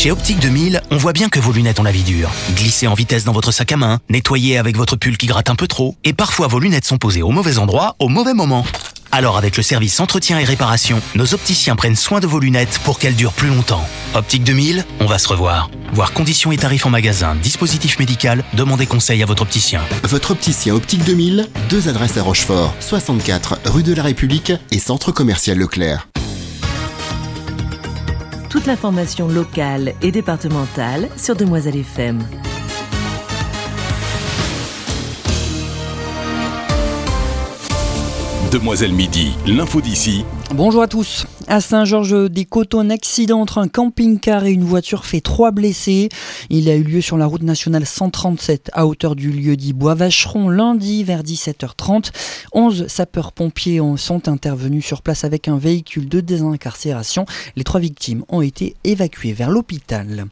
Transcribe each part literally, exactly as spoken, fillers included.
Chez Optique deux mille, on voit bien que vos lunettes ont la vie dure. Glissez en vitesse dans votre sac à main, nettoyez avec votre pull qui gratte un peu trop, et parfois vos lunettes sont posées au mauvais endroit, au mauvais moment. Alors avec le service entretien et réparation, nos opticiens prennent soin de vos lunettes pour qu'elles durent plus longtemps. Optique deux mille, on va se revoir. Voir conditions et tarifs en magasin, dispositif médical, demandez conseil à votre opticien. Votre opticien Optique deux mille, deux adresses à Rochefort, soixante-quatre rue de la République et centre commercial Leclerc. Toute l'information locale et départementale sur Demoiselle F M. Demoiselle Midi, l'info d'ici. Bonjour à tous. À Saint-Georges-des-Coteaux, un accident entre un camping-car et une voiture fait trois blessés. Il a eu lieu sur la route nationale cent trente-sept à hauteur du lieu-dit Bois-Vacheron lundi vers dix-sept heures trente. onze sapeurs-pompiers sont intervenus sur place avec un véhicule de désincarcération. Les trois victimes ont été évacuées vers l'hôpital.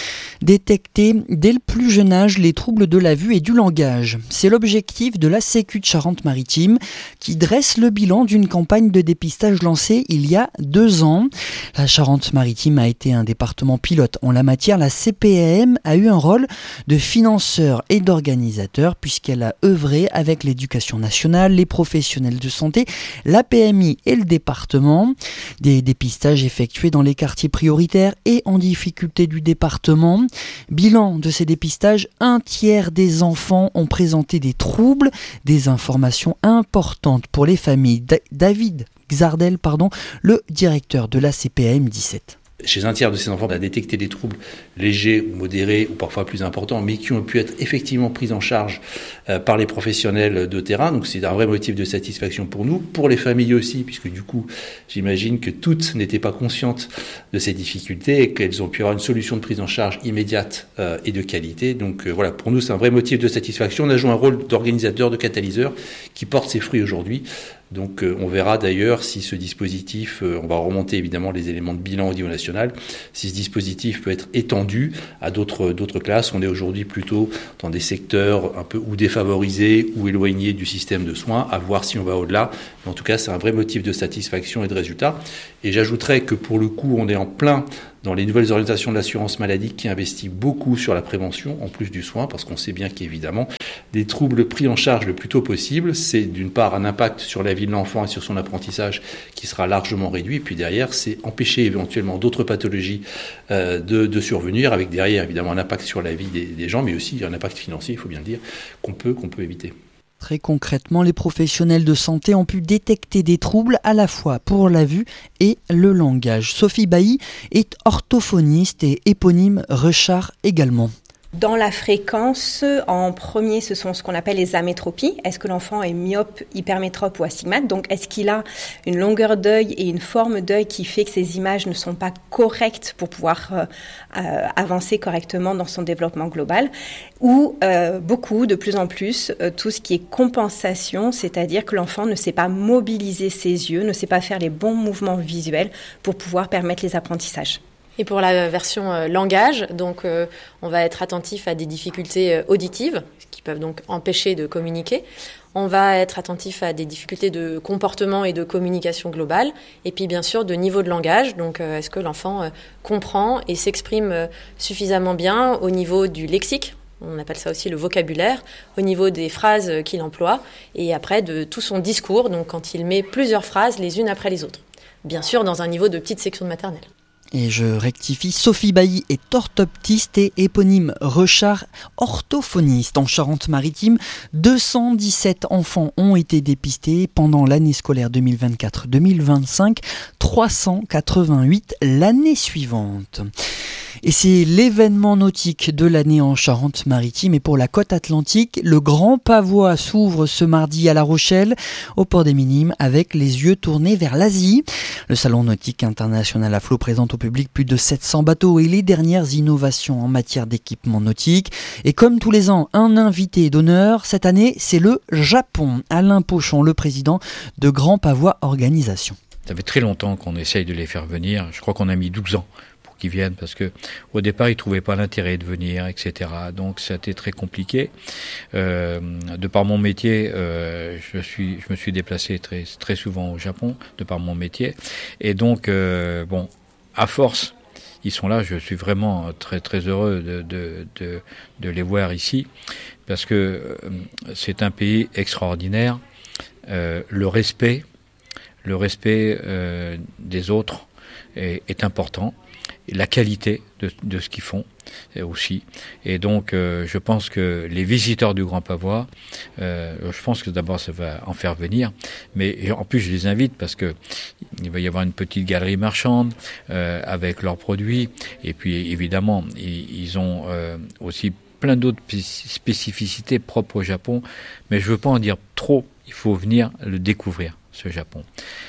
Détecter dès le plus jeune âge les troubles de la vue et du langage. C'est l'objectif de la Sécu de Charente-Maritime qui dresse le bilan d'une campagne de dépistage lancée il y a deux ans. La Charente-Maritime a été un département pilote en la matière. La C P A M a eu un rôle de financeur et d'organisateur puisqu'elle a œuvré avec l'éducation nationale, les professionnels de santé, la P M I et le département. Des dépistages effectués dans les quartiers prioritaires et en difficulté du département. Bilan de ces dépistages, un tiers des enfants ont présenté des troubles, des informations importantes pour les familles. Da- David Xardel, pardon, le directeur de la C P A M dix-sept. Chez un tiers de ces enfants, on a détecté des troubles légers ou modérés ou parfois plus importants, mais qui ont pu être effectivement pris en charge euh, par les professionnels de terrain. Donc c'est un vrai motif de satisfaction pour nous, pour les familles aussi, puisque du coup, j'imagine que toutes n'étaient pas conscientes de ces difficultés et qu'elles ont pu avoir une solution de prise en charge immédiate euh, et de qualité. Donc euh, voilà, pour nous, c'est un vrai motif de satisfaction. On a joué un rôle d'organisateur, de catalyseur qui porte ses fruits aujourd'hui. Donc euh, on verra d'ailleurs si ce dispositif, euh, on va remonter évidemment les éléments de bilan au niveau national, si ce dispositif peut être étendu à d'autres, d'autres classes. On est aujourd'hui plutôt dans des secteurs un peu ou défavorisés ou éloignés du système de soins, à voir si on va au-delà. Mais en tout cas, c'est un vrai motif de satisfaction et de résultat. Et j'ajouterais que pour le coup, on est en plein dans les nouvelles orientations de l'assurance maladie qui investit beaucoup sur la prévention, en plus du soin, parce qu'on sait bien qu'évidemment, des troubles pris en charge le plus tôt possible, c'est d'une part un impact sur la vie de l'enfant et sur son apprentissage qui sera largement réduit, et puis derrière, c'est empêcher éventuellement d'autres pathologies euh, de, de survenir, avec derrière évidemment un impact sur la vie des, des gens, mais aussi un impact financier, il faut bien le dire, qu'on peut, qu'on peut éviter. Très concrètement, les professionnels de santé ont pu détecter des troubles à la fois pour la vue et le langage. Sophie Bailly est orthophoniste et éponyme Rechard également. Dans la fréquence, en premier, ce sont ce qu'on appelle les amétropies. Est-ce que l'enfant est myope, hypermétrope ou astigmate ? Donc, est-ce qu'il a une longueur d'œil et une forme d'œil qui fait que ces images ne sont pas correctes pour pouvoir euh, euh, avancer correctement dans son développement global ? Ou euh, beaucoup, de plus en plus, euh, tout ce qui est compensation, c'est-à-dire que l'enfant ne sait pas mobiliser ses yeux, ne sait pas faire les bons mouvements visuels pour pouvoir permettre les apprentissages. Et pour la version euh, langage, donc euh, on va être attentif à des difficultés euh, auditives qui peuvent donc empêcher de communiquer. On va être attentif à des difficultés de comportement et de communication globale. Et puis bien sûr de niveau de langage. Donc euh, est-ce que l'enfant euh, comprend et s'exprime euh, suffisamment bien au niveau du lexique ? On appelle ça aussi le vocabulaire, au niveau des phrases qu'il emploie. Et après de tout son discours, donc quand il met plusieurs phrases les unes après les autres. Bien sûr dans un niveau de petite section de maternelle. Et je rectifie, Sophie Bailly est orthoptiste et éponyme Rechard, orthophoniste. En Charente-Maritime, deux cent dix-sept enfants ont été dépistés pendant l'année scolaire deux mille vingt-quatre deux mille vingt-cinq, trois cent quatre-vingt-huit l'année suivante. Et c'est l'événement nautique de l'année en Charente-Maritime. Et pour la côte atlantique, le Grand Pavois s'ouvre ce mardi à La Rochelle, au port des Minimes, avec les yeux tournés vers l'Asie. Le Salon nautique international à flot présente au public plus de sept cents bateaux et les dernières innovations en matière d'équipement nautique. Et comme tous les ans, un invité d'honneur. Cette année, c'est le Japon. Alain Pochon, le président de Grand Pavois Organisation. Ça fait très longtemps qu'on essaye de les faire venir. Je crois qu'on a mis douze ans. Qui viennent parce que au départ ils trouvaient pas l'intérêt de venir, et cetera. Donc ça a été très compliqué. Euh, de par mon métier, euh, je suis, je me suis déplacé très très souvent au Japon de par mon métier, et donc euh, bon, à force, ils sont là. Je suis vraiment très très heureux de, de, de, de les voir ici, parce que euh, c'est un pays extraordinaire. Euh, le respect, le respect euh, des autres est, est important. Et la qualité de, de ce qu'ils font aussi. Et donc, euh, je pense que les visiteurs du Grand Pavois, euh, je pense que d'abord ça va en faire venir, mais en plus je les invite parce que il va y avoir une petite galerie marchande euh, avec leurs produits, et puis évidemment ils, ils ont euh, aussi plein d'autres spécificités propres au Japon, mais je veux pas en dire trop. Il faut venir le découvrir, ce Japon.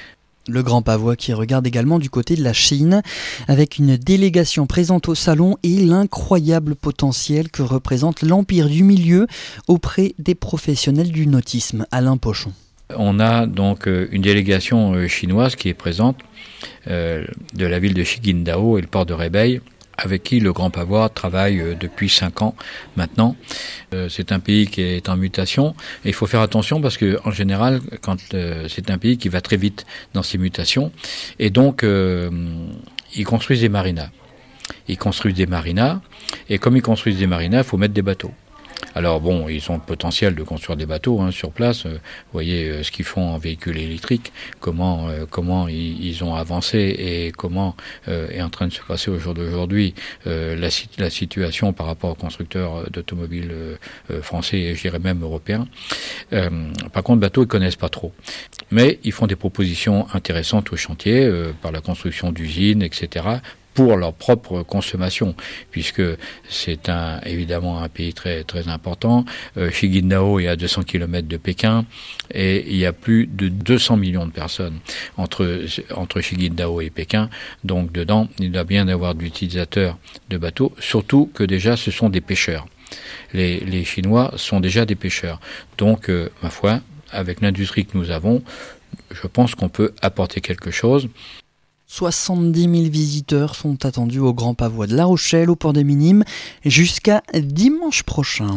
Le Grand Pavois qui regarde également du côté de la Chine, avec une délégation présente au salon et l'incroyable potentiel que représente l'Empire du Milieu auprès des professionnels du nautisme. Alain Pochon. On a donc une délégation chinoise qui est présente euh, de la ville de Qingdao et le port de Rebei, avec qui le Grand Pavois travaille depuis cinq ans maintenant. Euh, c'est un pays qui est en mutation, et il faut faire attention parce que en général, quand euh, c'est un pays qui va très vite dans ses mutations, et donc euh, ils construisent des marinas. Ils construisent des marinas, et comme ils construisent des marinas, il faut mettre des bateaux. Alors bon, ils ont le potentiel de construire des bateaux hein, sur place. Euh, vous voyez euh, ce qu'ils font en véhicules électriques, comment euh, comment ils, ils ont avancé et comment euh, est en train de se passer au jour d'aujourd'hui euh, la, la situation par rapport aux constructeurs d'automobiles euh, euh, français et je dirais même européens. Euh, par contre, bateaux, ils connaissent pas trop. Mais ils font des propositions intéressantes au chantier euh, par la construction d'usines, et cetera, pour leur propre consommation, puisque c'est un, évidemment un pays très très important. Euh, Qingdao est à deux cents kilomètres de Pékin, et il y a plus de deux cents millions de personnes entre entre Qingdao et Pékin. Donc dedans, il doit bien y avoir d'utilisateurs de bateaux, surtout que déjà ce sont des pêcheurs. Les, les Chinois sont déjà des pêcheurs. Donc, euh, ma foi, avec l'industrie que nous avons, je pense qu'on peut apporter quelque chose. soixante-dix mille visiteurs sont attendus au Grand Pavois de La Rochelle, au port des Minimes, jusqu'à dimanche prochain.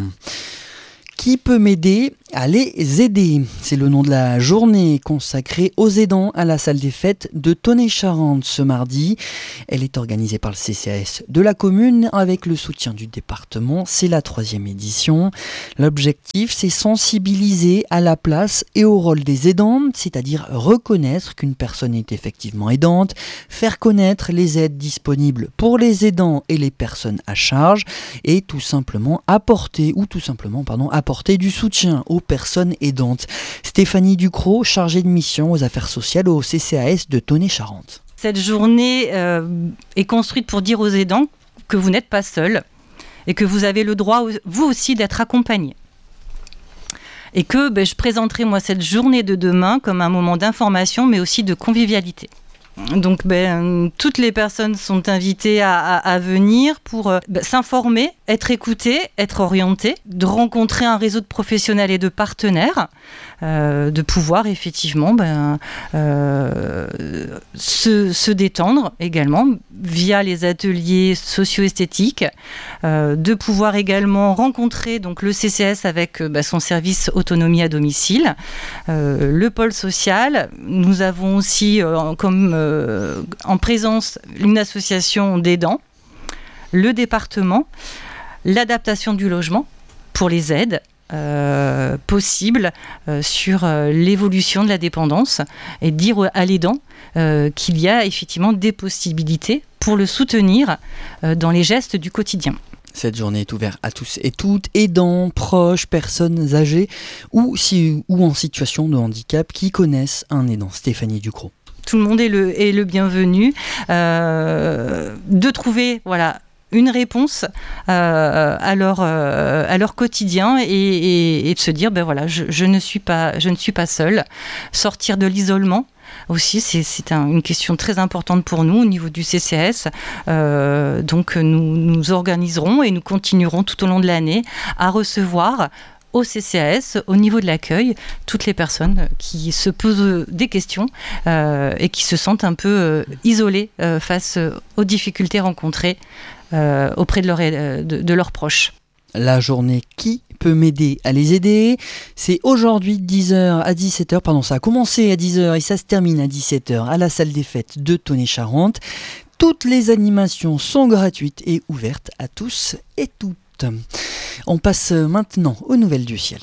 Qui peut m'aider à les aider? C'est le nom de la journée consacrée aux aidants à la salle des fêtes de Tonnet-Charente ce mardi. Elle est organisée par le C C A S de la commune avec le soutien du département. C'est la troisième édition. L'objectif, c'est sensibiliser à la place et au rôle des aidants, c'est-à-dire reconnaître qu'une personne est effectivement aidante, faire connaître les aides disponibles pour les aidants et les personnes à charge, et tout simplement apporter, ou tout simplement, pardon, apporter du soutien aux personnes aidantes. Stéphanie Ducrot, chargée de mission aux affaires sociales au C C A S de Tonnet-Charente. Cette journée euh, est construite pour dire aux aidants que vous n'êtes pas seuls et que vous avez le droit, vous aussi, d'être accompagnés. Et que ben, je présenterai moi cette journée de demain comme un moment d'information, mais aussi de convivialité. Donc ben, toutes les personnes sont invitées à, à, à venir pour euh, ben, s'informer, être écoutées, être orientées, de rencontrer un réseau de professionnels et de partenaires, euh, de pouvoir effectivement ben, euh, se, se détendre également via les ateliers socio-esthétiques, euh, de pouvoir également rencontrer donc, le C C S avec ben, son service autonomie à domicile, euh, le pôle social. Nous avons aussi euh, comme euh, en présence une association d'aidants, le département, l'adaptation du logement pour les aides euh, possibles euh, sur euh, l'évolution de la dépendance, et dire à l'aidant euh, qu'il y a effectivement des possibilités pour le soutenir euh, dans les gestes du quotidien. Cette journée est ouverte à tous et toutes, aidants, proches, personnes âgées ou, si, ou en situation de handicap qui connaissent un aidant. Stéphanie Ducrot. Tout le monde est le, est le bienvenu, euh, de trouver voilà, une réponse euh, à, leur, euh, à leur quotidien et, et, et de se dire ben voilà, je, je, ne suis pas, je ne suis pas seule. Sortir de l'isolement aussi, c'est, c'est un, une question très importante pour nous au niveau du C C S. Euh, donc nous nous organiserons et nous continuerons tout au long de l'année à recevoir au C C A S, au niveau de l'accueil, toutes les personnes qui se posent des questions euh, et qui se sentent un peu euh, isolées euh, face aux difficultés rencontrées euh, auprès de, leur, de, de leurs proches. La journée qui peut m'aider à les aider, c'est aujourd'hui de dix heures à dix-sept heures, pardon, ça a commencé à dix heures et ça se termine à dix-sept heures à la salle des fêtes de Tonnet-Charente. Toutes les animations sont gratuites et ouvertes à tous et toutes. On passe maintenant aux nouvelles du ciel.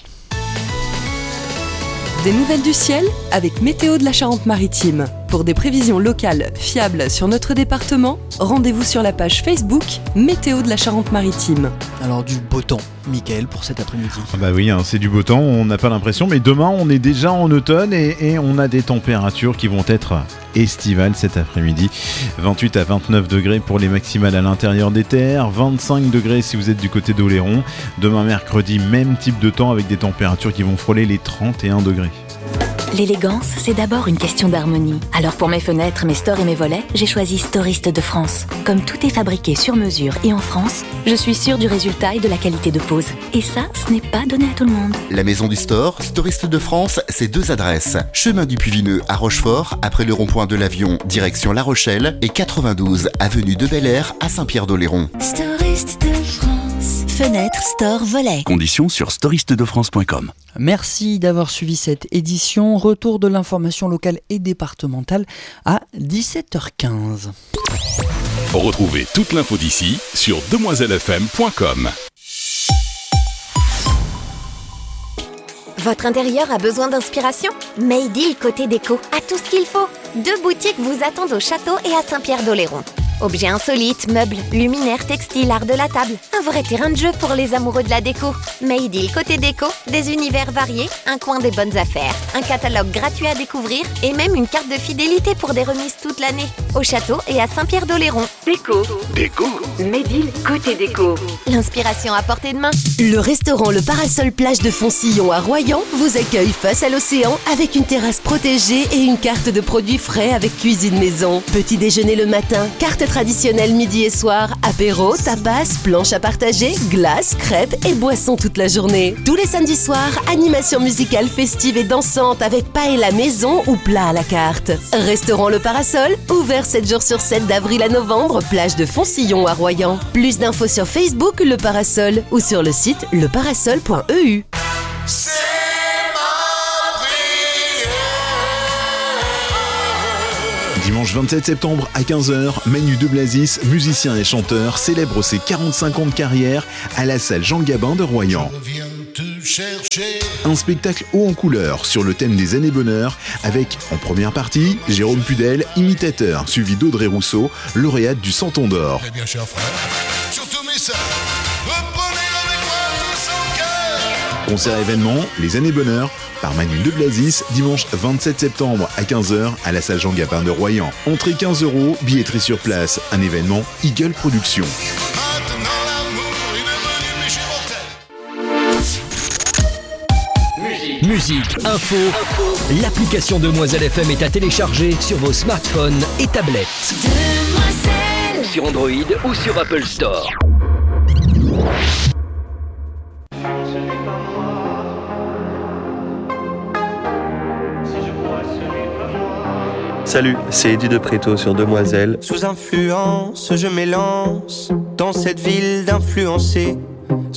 Des nouvelles du ciel avec Météo de la Charente-Maritime. Pour des prévisions locales fiables sur notre département, rendez-vous sur la page Facebook Météo de la Charente-Maritime. Alors du beau temps, Mickaël, pour cet après-midi. Ah bah oui, hein, c'est du beau temps, on n'a pas l'impression, mais demain on est déjà en automne et, et on a des températures qui vont être estivales cet après-midi. vingt-huit à vingt-neuf degrés pour les maximales à l'intérieur des terres, vingt-cinq degrés si vous êtes du côté d'Oléron. Demain mercredi, même type de temps avec des températures qui vont frôler les trente et un degrés. L'élégance, c'est d'abord une question d'harmonie. Alors pour mes fenêtres, mes stores et mes volets, j'ai choisi Storiste de France. Comme tout est fabriqué sur mesure et en France, je suis sûre du résultat et de la qualité de pose. Et ça, ce n'est pas donné à tout le monde. La maison du store, Storiste de France, c'est deux adresses. Chemin du Puy-Vineux à Rochefort, après le rond-point de l'Avion, direction La Rochelle, et quatre-vingt-douze avenue de Bel-Air à Saint-Pierre-d'Oléron. Storiste de France. Fenêtre, store, volet. Conditions sur storiste de france point com. Merci d'avoir suivi cette édition. Retour de l'information locale et départementale à dix-sept heures quinze. Retrouvez toute l'info d'ici sur demoiselle f m point com. Votre intérieur a besoin d'inspiration ? Maydeal Côté Déco a tout ce qu'il faut. Deux boutiques vous attendent au château et à Saint-Pierre-d'Oléron. Objets insolites, meubles, luminaires, textiles, art de la table. Un vrai terrain de jeu pour les amoureux de la déco. Maydeal Côté Déco, des univers variés, un coin des bonnes affaires, un catalogue gratuit à découvrir et même une carte de fidélité pour des remises toute l'année. Au château et à Saint-Pierre-d'Oléron. Déco. Déco. Maydeal Côté Déco. L'inspiration à portée de main. Le restaurant Le Parasol Plage de Foncillon à Royan vous accueille face à l'océan avec une terrasse protégée et une carte de produits frais avec cuisine maison. Petit déjeuner le matin, carte traditionnelle midi et soir, apéro, tapas, planche à partager, glace, crêpes et boissons toute la journée. Tous les samedis soirs, animation musicale festive et dansante avec paella maison ou plat à la carte. Restaurant Le Parasol, ouvert sept jours sur sept d'avril à novembre, plage de Foncillon à Royan. Plus d'infos sur Facebook Le Parasol ou sur le site le parasol point e u. Dimanche vingt-sept septembre à quinze heures, Manu de Blazis, musicien et chanteur, célèbre ses quarante-cinq ans de carrière à la salle Jean Gabin de Royan. Un spectacle haut en couleur sur le thème des années bonheur avec, en première partie, Jérôme Pudel, imitateur, suivi d'Audrey Rousseau, lauréate du Santon d'Or. Eh bien, cher frère, surtout mes sœurs, reprenez avec moi tout son cœur. Concert événement, les années bonheur, par Manu de Blazis, dimanche vingt-sept septembre à quinze heures à la salle Jean Gabin de Royan. Entrée quinze euros, billetterie sur place, un événement Eagle Productions. Musique, info, info. L'application Demoiselle F M est à télécharger sur vos smartphones et tablettes. Demoiselle. Sur Android ou sur Apple Store. Salut, c'est Eddie de Préto sur Demoiselle. Sous influence, je m'élance dans cette ville d'influencés.